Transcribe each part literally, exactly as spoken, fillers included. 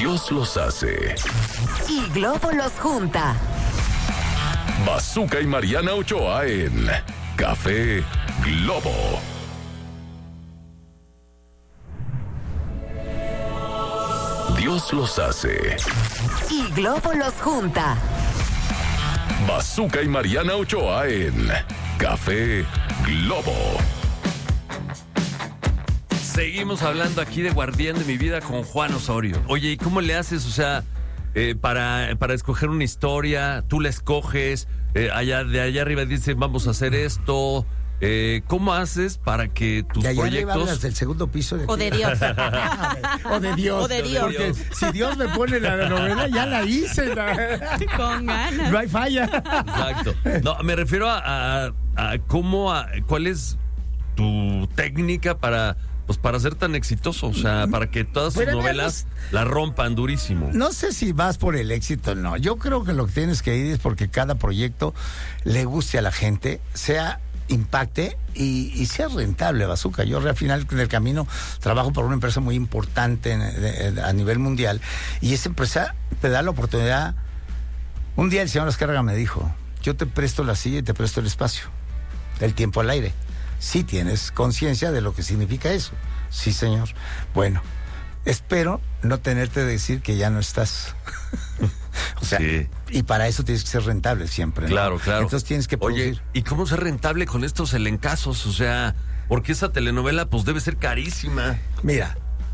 Dios los hace. Y Globo los junta. Bazooka y Mariana Ochoa en Café Globo. Dios los hace. Y Globo los junta. Bazooka y Mariana Ochoa en Café Globo. Seguimos hablando aquí de Guardián de mi Vida con Juan Osorio. Oye, ¿y cómo le haces, o sea, eh, para, para escoger una historia? Tú la escoges, eh, allá de allá arriba dicen vamos a hacer esto. Eh, ¿Cómo haces para que tus de allá proyectos... arriba hablas del segundo piso de O de Dios. o de Dios. O de Dios. Porque si Dios me pone la novela, ya la hice. La... Con ganas. No hay falla. Exacto. No, me refiero a, a, a cómo, a, cuál es tu técnica para... Pues para ser tan exitoso, o sea, para que todas tus Pero novelas la rompan durísimo. No sé si vas por el éxito o no. Yo creo que lo que tienes que ir es porque cada proyecto le guste a la gente, sea impacte y, y sea rentable, Bazooka. Yo al final del camino trabajo por una empresa muy importante en, de, de, a nivel mundial y esa empresa te da la oportunidad. Un día el señor Azcárraga me dijo, yo te presto la silla y te presto el espacio, el tiempo al aire. Sí tienes conciencia de lo que significa eso. Sí, señor. Bueno, espero no tenerte que decir que ya no estás. O sea, sí. Y para eso tienes que ser rentable siempre, ¿no? Claro, claro. Entonces tienes que producir. Oye, ¿y cómo ser rentable con estos elencazos? O sea, porque esa telenovela pues debe ser carísima. Mira.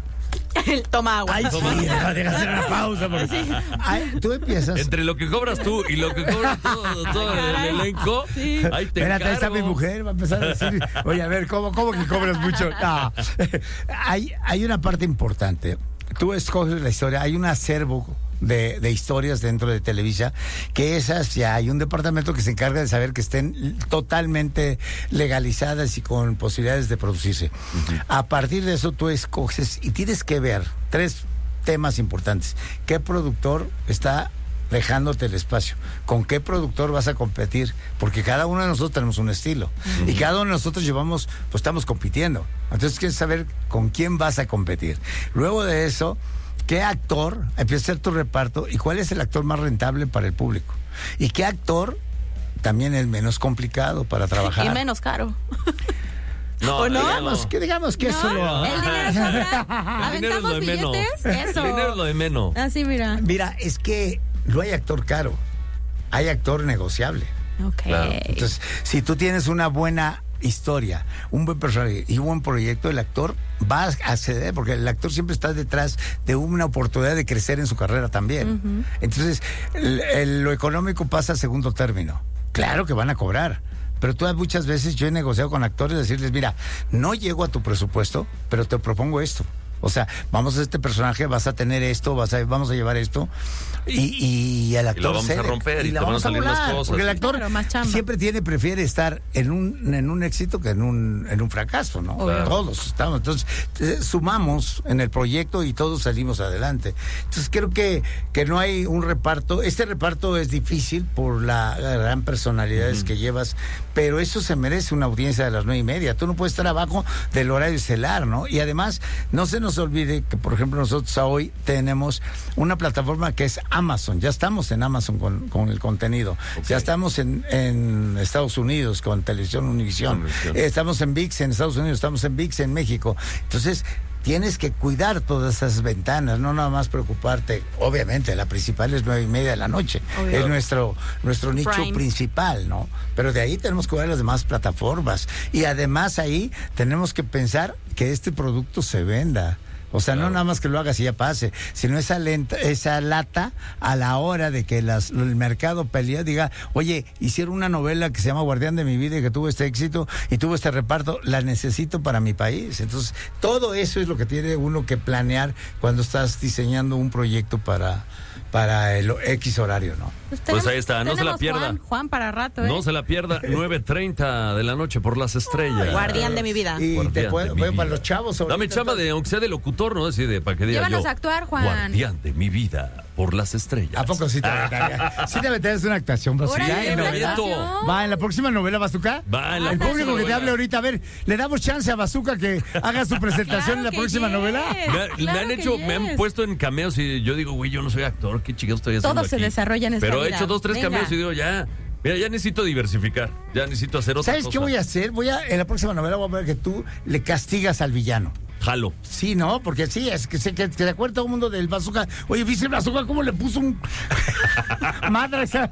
Toma agua. Ay, sí, deja de hacer una pausa. Porque... Sí. Ay, tú empiezas. Entre lo que cobras tú y lo que cobra todo, todo el elenco, sí. Ahí te Espérate, ahí está encargo. mi mujer, va a empezar a decir, oye, a ver, ¿cómo, cómo que cobras mucho? No. hay, hay una parte importante. Tú escoges la historia, hay un acervo de, de historias dentro de Televisa, que esas ya hay un departamento que se encarga de saber que estén totalmente legalizadas y con posibilidades de producirse. Uh-huh. A partir de eso tú escoges y tienes que ver tres temas importantes. ¿Qué productor está dejándote el espacio? ¿Con qué productor vas a competir? Porque cada uno de nosotros tenemos un estilo. Uh-huh. Y cada uno de nosotros llevamos, pues estamos compitiendo. Entonces quieres saber con quién vas a competir. Luego de eso, ¿qué actor empieza a ser tu reparto y cuál es el actor más rentable para el público? ¿Y qué actor también es menos complicado para trabajar? Y menos caro. No, ¿O no? Digamos que, digamos que ¿No? eso lo... El dinero sobra. El dinero es lo ¿Aventamos de menos. billetes? Eso. El dinero es lo de menos. Así, mira. Mira, es que no hay actor caro, hay actor negociable. Ok. Claro. Entonces, si tú tienes una buena historia, un buen personaje y un buen proyecto, el actor va a ceder, porque el actor siempre está detrás de una oportunidad de crecer en su carrera también. Uh-huh. Entonces, el, el, lo económico pasa a segundo término. Claro que van a cobrar. Pero tú muchas veces yo he negociado con actores decirles, mira, no llego a tu presupuesto, pero te propongo esto. O sea, vamos a este personaje, vas a tener esto, vas a, vamos a llevar esto. Y, y el actor y lo vamos cede, a romper y, y la te van a salir volar, más cosas. Porque el actor claro, siempre tiene, prefiere estar en un, en un éxito que en un, en un fracaso, ¿no? Claro. Todos estamos. Entonces, eh, sumamos en el proyecto y todos salimos adelante. Entonces, creo que, que no hay un reparto. Este reparto es difícil por la, la gran personalidades uh-huh. que llevas, pero eso se merece una audiencia de las nueve y media. Tú no puedes estar abajo del horario estelar, ¿no? Y además, no se nos olvide que, por ejemplo, nosotros hoy tenemos una plataforma que es Amazon. Ya estamos en Amazon con, con el contenido. Okay. Ya estamos en, en Estados Unidos con Televisión Univisión. Eh, estamos en V I X en Estados Unidos, estamos en V I X en México. Entonces, tienes que cuidar todas esas ventanas, no nada más preocuparte. Obviamente, la principal es nueve y media de la noche. Obvio. Es nuestro, nuestro nicho Prime. Principal, ¿no? Pero de ahí tenemos que ver las demás plataformas. Y además ahí tenemos que pensar que este producto se venda. O sea, claro. No nada más que lo hagas y ya pase, sino esa lenta, esa lata a la hora de que las, el mercado pelea, diga, oye, hicieron una novela que se llama Guardián de mi Vida y que tuvo este éxito y tuvo este reparto, la necesito para mi país. Entonces, todo eso es lo que tiene uno que planear cuando estás diseñando un proyecto para, para el X horario, ¿no? Pues, pues ahí está, no se la pierda. Juan, Juan para rato, ¿eh? No se la pierda, nueve treinta de la noche por Las Estrellas. Guardián de mi vida. Y Guardián te puedo, bueno, para los chavos. Dame chamba de, aunque sea de locutor, ¿no? Así de, para que diga Llévanos yo, a actuar, Juan. Guardián de mi vida. por las estrellas. ¿A poco sí te aventarías? Sí te aventarías una actuación, Bazooka. Órale, en una novela. actuación. Va, en la próxima novela, Bazooka. Va en la El próxima público que te novela. hable ahorita, a ver, ¿le damos chance a Bazooka que haga su presentación Claro en la que próxima yes. novela? Me, ha- Claro me han que hecho, yes. me han puesto en cameos y yo digo, güey, yo no soy actor, qué chingados estoy haciendo Todo se aquí? desarrolla en esta Pero he vida. hecho dos, tres Venga. cameos y digo, ya, mira, ya necesito diversificar, ya necesito hacer otra ¿Sabes cosa. qué voy a hacer? Voy a, en la próxima novela voy a ver que tú le castigas al villano. Jalo. Sí, ¿no? Porque sí, es que sé que te acuerda todo el mundo del Bazooka. Oye, ¿viste el Bazooka cómo le puso un... Madre esa...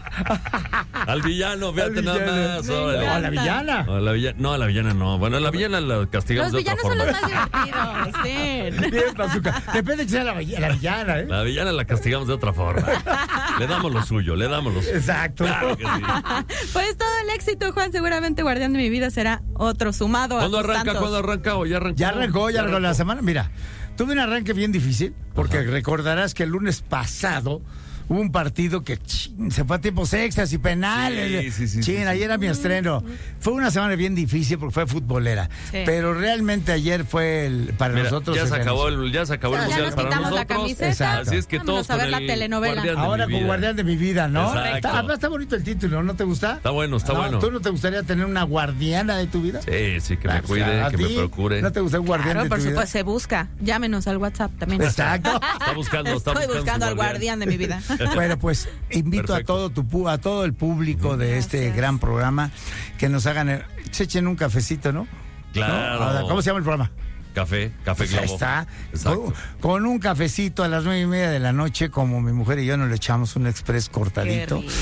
Al villano, fíjate Al nada villano. más. Me órale. No, a la villana. No, a la villana, no, a la villana no. Bueno, a la villana la castigamos Los de otra villanos son forma. los más divertidos. Sí. Bien, Bazooka. Depende que sea la, vi- la villana, ¿eh? La villana la castigamos de otra forma. Le damos lo suyo, le damos lo suyo. Exacto. Claro que sí. Pues todo el éxito, Juan. Seguramente Guardián de mi vida será otro sumado. a ¿Cuándo tus arranca? tantos. ¿Cuándo arranca? ¿O ya arrancó? Ya arrancó, ya arrancó la semana. Mira, tuve un arranque bien difícil, porque recordarás que el lunes pasado hubo un partido que chin, se fue a tiempos extras y penales. Sí, sí, sí, Chin, sí, sí. ayer era mi estreno. Fue una semana bien difícil porque fue futbolera. Sí. Pero realmente ayer fue el, para Mira, nosotros. ya el se gran- acabó el, ya se acabó el Ya mundial nos para quitamos la nosotros. camiseta. Exacto. Así es que Vámonos todos a ver con la el telenovela. Guardián de Ahora mi con vida. Guardián de mi vida, ¿no? Exacto. Está, además está bonito el título, ¿no te gusta? Está bueno, está No, bueno. ¿Tú no te gustaría tener una guardiana de tu vida? Sí, sí, que me Ah, pues, cuide, ¿a que me ti? procure. ¿No te gusta un guardián Claro, de por tu vida? supuesto, se busca. Llámenos al WhatsApp también. Exacto. Está buscando, está Estoy buscando, buscando su al guardián de mi vida. Bueno, pues invito Perfecto. a todo tu pu- a todo el público de este Gracias. gran programa que nos hagan el- se echen un cafecito, ¿no? Claro. ¿No? Ahora, ¿cómo se llama el programa? Café, café Pues ahí globo. está. Exacto. Con, con un cafecito a las nueve y media de la noche, como mi mujer y yo nos le echamos un express Qué cortadito, rico.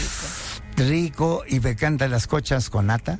rico, y me cantan las cochas con nata.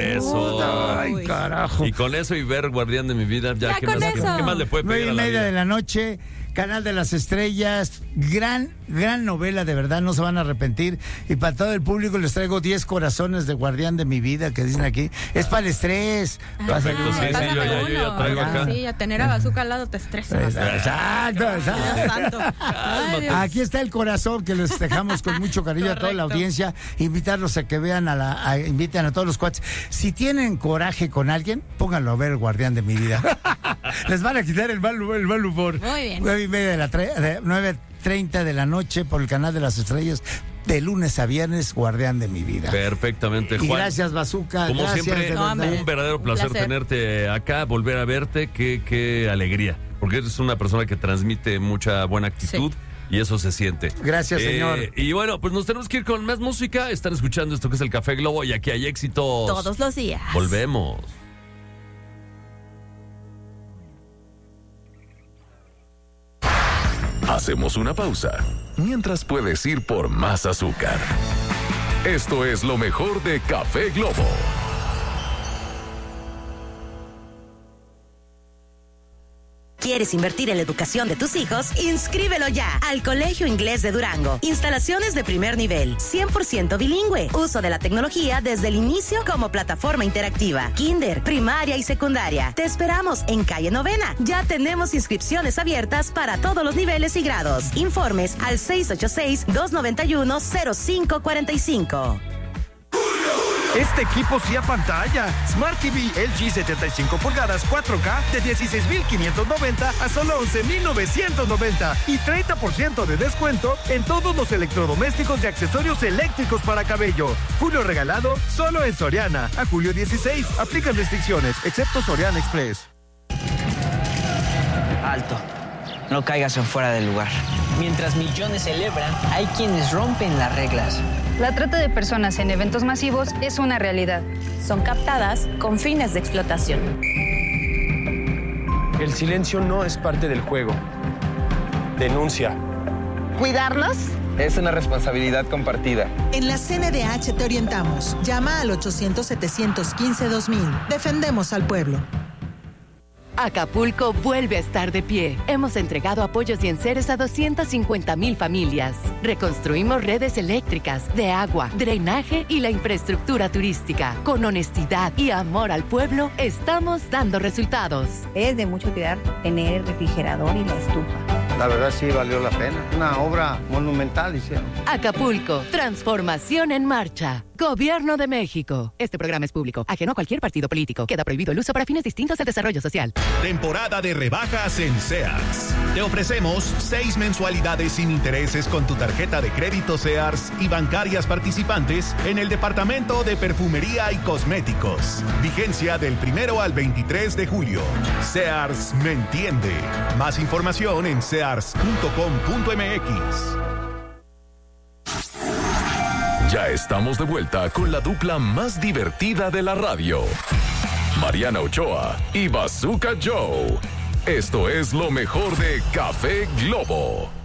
Eso. Ay, carajo. Y con eso y ver Guardián de mi vida, ya, Ya ¿qué, con más, qué- eso. qué más le puede Nueve pedir y a la media vida? de la noche, Canal de las Estrellas, gran, gran novela, de verdad, no se van a arrepentir. Y para todo el público les traigo diez corazones de Guardián de mi vida, que dicen aquí. Es para el estrés. Perfecto, Ah, sí, sí, pásame yo ya- yo ya uno. traigo acá. Sí, a tener a Bazooka al lado te estresa. bastante. Exacto, Dios exacto. santo. Ay, Dios. Aquí está el corazón que les dejamos con mucho cariño a toda la Correcto. audiencia. Invitarlos a que vean a la, a- inviten a todos los cuates. Si tienen coraje con alguien, pónganlo a ver el Guardián de mi vida. Les van a quitar el mal, el mal humor. Muy bien. Nueve y media de la tre- de nueve treinta de la noche por el Canal de las Estrellas, de lunes a viernes, Guardián de mi vida. Perfectamente, Y Juan. gracias, Bazooka. Como gracias, siempre, de No, verdad. hombre. un verdadero Un placer, placer. tenerte acá, volver a verte, qué, qué alegría, porque eres una persona que transmite mucha buena actitud y eso se siente. Gracias, Eh, señor. Y bueno, pues nos tenemos que ir con más música, están escuchando esto que es el Café Globo y aquí hay éxitos. Todos los días. Volvemos. Hacemos una pausa. Mientras puedes ir por más azúcar. Esto es lo mejor de Café Globo. ¿Quieres invertir en la educación de tus hijos? Inscríbelo ya al Colegio Inglés de Durango. Instalaciones de primer nivel, cien por ciento bilingüe. Uso de la tecnología desde el inicio como plataforma interactiva. Kinder, primaria y secundaria. Te esperamos en calle Novena. Ya tenemos inscripciones abiertas para todos los niveles y grados. Informes al seis ocho seis, dos nueve uno, cero cinco cuatro cinco. Este equipo sí a pantalla. Smart T V L G setenta y cinco pulgadas cuatro K de dieciséis mil quinientos noventa a solo once mil novecientos noventa y treinta por ciento de descuento en todos los electrodomésticos y accesorios eléctricos para cabello. Julio regalado solo en Soriana. A julio dieciséis. Aplican restricciones, excepto Soriana Express. Alto. No caigas en fuera del lugar. Mientras millones celebran, hay quienes rompen las reglas. La trata de personas en eventos masivos es una realidad. Son captadas con fines de explotación. El silencio no es parte del juego. Denuncia. ¿Cuidarlos? Es una responsabilidad compartida. En la C N D H te orientamos. Llama al ochocientos, setecientos quince, dos mil. Defendemos al pueblo. Acapulco vuelve a estar de pie. Hemos entregado apoyos y enseres a doscientas cincuenta mil familias. Reconstruimos redes eléctricas, de agua, drenaje y la infraestructura turística. Con honestidad y amor al pueblo, estamos dando resultados. Es de mucho cuidar tener el refrigerador y la estufa. la verdad sí valió la pena. Una obra monumental hicieron. Acapulco, transformación en marcha. Gobierno de México. Este programa es público, ajeno a cualquier partido político. Queda prohibido el uso para fines distintos al desarrollo social. Temporada de rebajas en Sears. Te ofrecemos seis mensualidades sin intereses con tu tarjeta de crédito Sears y bancarias participantes en el departamento de perfumería y cosméticos. Vigencia del primero al veintitrés de julio. Sears me entiende. Más información en sears punto com punto m x. Ya estamos de vuelta con la dupla más divertida de la radio. Mariana Ochoa y Bazooka Joe. Esto es lo mejor de Café Globo.